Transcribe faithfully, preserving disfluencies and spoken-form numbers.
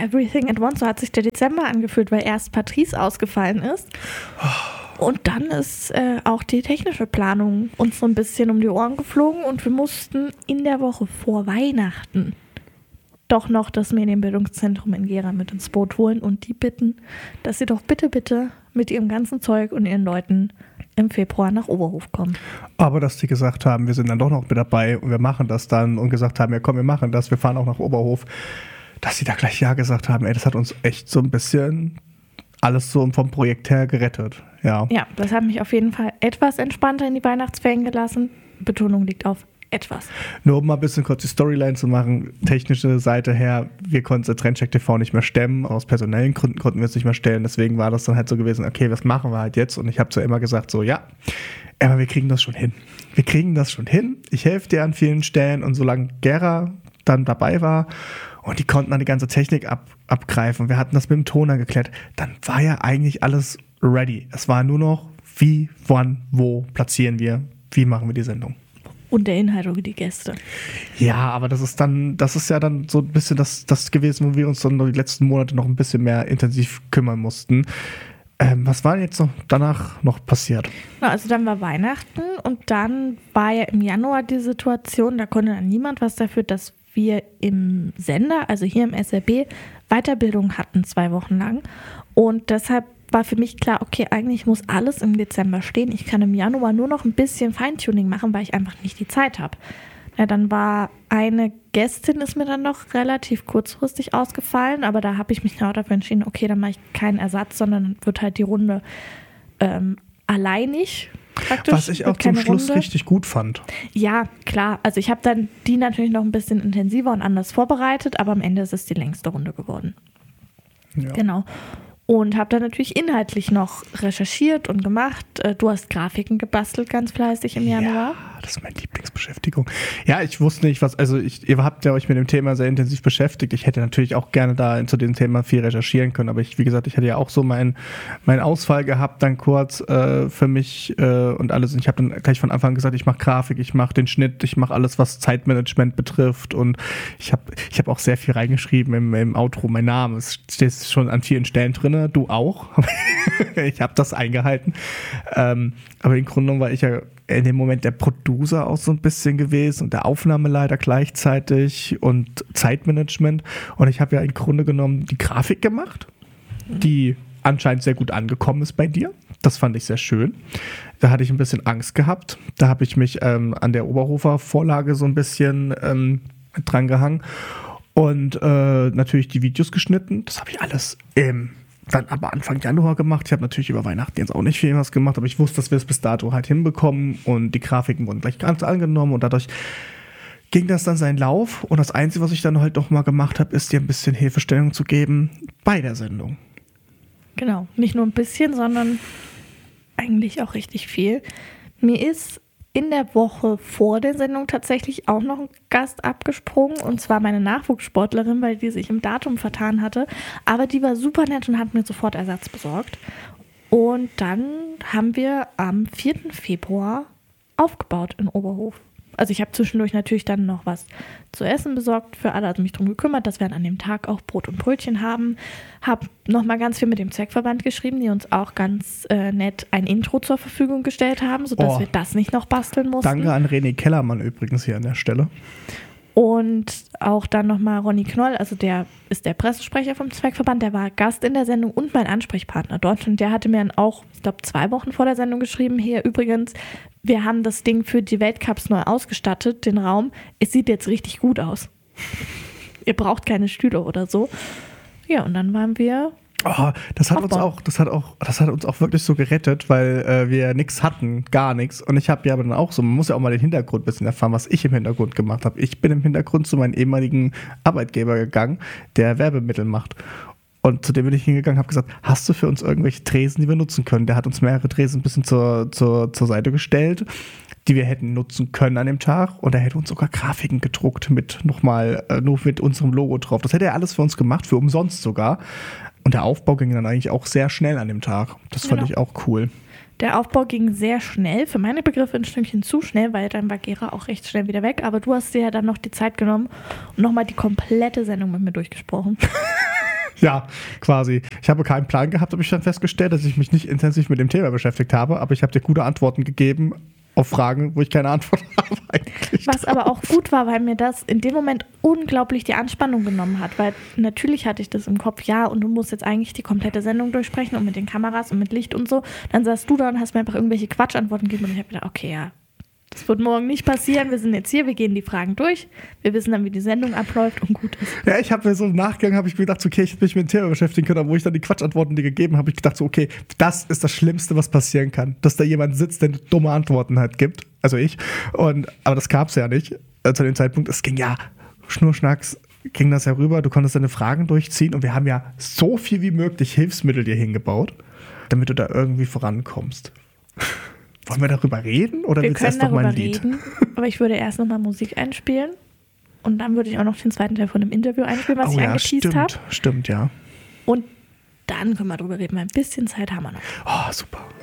Everything at Once, so hat sich der Dezember angefühlt, weil erst Patrice ausgefallen ist. Und dann ist äh, auch die technische Planung uns so ein bisschen um die Ohren geflogen und wir mussten in der Woche vor Weihnachten doch noch das Medienbildungszentrum in Gera mit ins Boot holen und die bitten, dass sie doch bitte, bitte mit ihrem ganzen Zeug und ihren Leuten im Februar nach Oberhof kommen. Aber dass die gesagt haben, wir sind dann doch noch mit dabei und wir machen das dann und gesagt haben, ja komm, wir machen das, wir fahren auch nach Oberhof, dass sie da gleich ja gesagt haben, ey, das hat uns echt so ein bisschen alles so vom Projekt her gerettet. Ja. Ja, das hat mich auf jeden Fall etwas entspannter in die Weihnachtsferien gelassen. Betonung liegt auf etwas. Nur um mal ein bisschen kurz die Storyline zu machen, technische Seite her, wir konnten Trendcheck T V nicht mehr stemmen, aus personellen Gründen konnten wir es nicht mehr stellen, deswegen war das dann halt so gewesen, okay, was machen wir halt jetzt? Und ich habe zu Emma gesagt, so ja, Emma, wir kriegen das schon hin. Wir kriegen das schon hin, ich helfe dir an vielen Stellen und solange Gera dann dabei war und die konnten dann die ganze Technik ab, abgreifen, wir hatten das mit dem Toner geklärt, dann war ja eigentlich alles ready. Es war nur noch, wie, wann, wo platzieren wir, wie machen wir die Sendung. Und der Inhalt oder die Gäste. Ja, aber das ist dann, das ist ja dann so ein bisschen das, das gewesen, wo wir uns dann die letzten Monate noch ein bisschen mehr intensiv kümmern mussten. Ähm, was war jetzt noch danach noch passiert? Na, also dann war Weihnachten und dann war ja im Januar die Situation, da konnte dann niemand was dafür, dass wir im Sender, also hier im S R B, Weiterbildung hatten zwei Wochen lang. Und deshalb war für mich klar, okay, eigentlich muss alles im Dezember stehen. Ich kann im Januar nur noch ein bisschen Feintuning machen, weil ich einfach nicht die Zeit habe. Ja, dann war eine Gästin, ist mir dann noch relativ kurzfristig ausgefallen, aber da habe ich mich genau dafür entschieden, okay, dann mache ich keinen Ersatz, sondern dann wird halt die Runde ähm, alleinig praktisch. Was ich auch zum Schluss Runde. richtig gut fand. Ja, klar. Also ich habe dann die natürlich noch ein bisschen intensiver und anders vorbereitet, aber am Ende ist es die längste Runde geworden. Ja. Genau. Und habe dann natürlich inhaltlich noch recherchiert und gemacht. Du hast Grafiken gebastelt ganz fleißig im Januar. Ja, das ist meine Lieblingsbeschäftigung. Ja, ich wusste nicht, was, also ich, ihr habt ja euch mit dem Thema sehr intensiv beschäftigt. Ich hätte natürlich auch gerne da zu dem Thema viel recherchieren können, aber ich, wie gesagt, ich hatte ja auch so meinen mein Ausfall gehabt dann kurz äh, für mich äh, und alles. Und ich habe dann gleich von Anfang an gesagt, ich mache Grafik, ich mache den Schnitt, ich mache alles, was Zeitmanagement betrifft und ich habe ich hab auch sehr viel reingeschrieben im, im Outro, mein Name. Es steht schon an vielen Stellen drin, du auch. Ich habe das eingehalten. Ähm, aber im Grunde genommen war ich ja in dem Moment der Producer auch so ein bisschen gewesen und der Aufnahmeleiter gleichzeitig und Zeitmanagement. Und ich habe ja im Grunde genommen die Grafik gemacht, die anscheinend sehr gut angekommen ist bei dir. Das fand ich sehr schön. Da hatte ich ein bisschen Angst gehabt. Da habe ich mich ähm, an der Oberhofer Vorlage so ein bisschen ähm, dran gehangen und äh, natürlich die Videos geschnitten. Das habe ich alles im dann aber Anfang Januar gemacht. Ich habe natürlich über Weihnachten jetzt auch nicht viel was gemacht, aber ich wusste, dass wir es bis dato halt hinbekommen und die Grafiken wurden gleich ganz angenommen und dadurch ging das dann seinen Lauf und das Einzige, was ich dann halt noch mal gemacht habe, ist dir ein bisschen Hilfestellung zu geben bei der Sendung. Genau, nicht nur ein bisschen, sondern eigentlich auch richtig viel. Mir ist in der Woche vor der Sendung tatsächlich auch noch ein Gast abgesprungen und zwar meine Nachwuchssportlerin, weil die sich im Datum vertan hatte, aber die war super nett und hat mir sofort Ersatz besorgt und dann haben wir am vierten Februar aufgebaut in Oberhof. Also ich habe zwischendurch natürlich dann noch was zu essen besorgt für alle, also mich darum gekümmert, dass wir an dem Tag auch Brot und Brötchen haben. Habe nochmal ganz viel mit dem Zweckverband geschrieben, die uns auch ganz äh, nett ein Intro zur Verfügung gestellt haben, sodass oh, wir das nicht noch basteln mussten. Danke an René Kellermann übrigens hier an der Stelle. Und auch dann nochmal Ronny Knoll, also der ist der Pressesprecher vom Zweckverband, der war Gast in der Sendung und mein Ansprechpartner dort. Und der hatte mir dann auch, ich glaube, zwei Wochen vor der Sendung geschrieben, hier übrigens, wir haben das Ding für die Weltcups neu ausgestattet, den Raum. Es sieht jetzt richtig gut aus. Ihr braucht keine Stühle oder so. Ja, und dann waren wir... Oh, das hat uns auch, das hat auch, das hat uns auch wirklich so gerettet, weil äh, wir nichts hatten, gar nichts. Und ich habe ja aber dann auch so, man muss ja auch mal den Hintergrund ein bisschen erfahren, was ich im Hintergrund gemacht habe. Ich bin im Hintergrund zu meinem ehemaligen Arbeitgeber gegangen, der Werbemittel macht. Und zu dem bin ich hingegangen und habe gesagt, hast du für uns irgendwelche Tresen, die wir nutzen können? Der hat uns mehrere Tresen ein bisschen zur, zur, zur Seite gestellt, die wir hätten nutzen können an dem Tag. Und er hätte uns sogar Grafiken gedruckt mit nochmal, äh, nur mit unserem Logo drauf. Das hätte er alles für uns gemacht, für umsonst sogar. Und der Aufbau ging dann eigentlich auch sehr schnell an dem Tag. Das fand genau. ich auch cool. Der Aufbau ging sehr schnell, für meine Begriffe ein Stückchen zu schnell, weil dann war Gera auch recht schnell wieder weg. Aber du hast dir ja dann noch die Zeit genommen und nochmal die komplette Sendung mit mir durchgesprochen. Ja, quasi. Ich habe keinen Plan gehabt, habe ich dann festgestellt, dass ich mich nicht intensiv mit dem Thema beschäftigt habe, aber ich habe dir gute Antworten gegeben auf Fragen, wo ich keine Antwort habe eigentlich. Was aber auch gut war, weil mir das in dem Moment unglaublich die Anspannung genommen hat, weil natürlich hatte ich das im Kopf, ja, und du musst jetzt eigentlich die komplette Sendung durchsprechen und mit den Kameras und mit Licht und so. Dann saßt du da und hast mir einfach irgendwelche Quatschantworten gegeben und ich habe gedacht, okay, ja, das wird morgen nicht passieren, wir sind jetzt hier, wir gehen die Fragen durch, wir wissen dann, wie die Sendung abläuft und gut ist. Ja, ich habe mir so im Nachgang, habe ich mir gedacht, okay, ich hätte mich mit dem Thema beschäftigen können, aber wo ich dann die Quatschantworten dir gegeben habe, habe ich gedacht, so, okay, das ist das Schlimmste, was passieren kann, dass da jemand sitzt, der dumme Antworten halt gibt, also ich, und, aber das gab es ja nicht äh, zu dem Zeitpunkt, es ging ja schnurschnacks, ging das ja rüber, du konntest deine Fragen durchziehen und wir haben ja so viel wie möglich Hilfsmittel dir hingebaut, damit du da irgendwie vorankommst. Wollen wir darüber reden oder willst du erst noch mal ein Lied? Reden, aber ich würde erst noch mal Musik einspielen und dann würde ich auch noch den zweiten Teil von dem Interview einspielen, was oh, ich ja, angeteased habe. Stimmt, stimmt, ja. Und dann können wir darüber reden, weil ein bisschen Zeit haben wir noch. Oh, super.